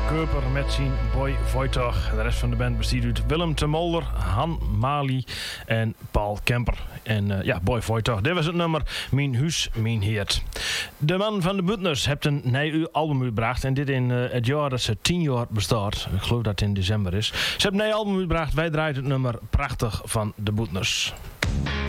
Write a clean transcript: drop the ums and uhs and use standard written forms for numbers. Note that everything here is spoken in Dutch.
Keuper met zijn Boy Voitag. De rest van de band bestaat uit Willem te Molder, Han Mali en Paul Kemper. En Boy Voitag, dit was het nummer Mijn Huis, Mijn Heert. De man van de Buteners heeft een nieuw album uitgebracht. En dit in het jaar dat ze 10 jaar bestaat. Ik geloof dat het in december is. Ze hebben een nieuw album uitgebracht. Wij draaien het nummer Prachtig van de Buteners.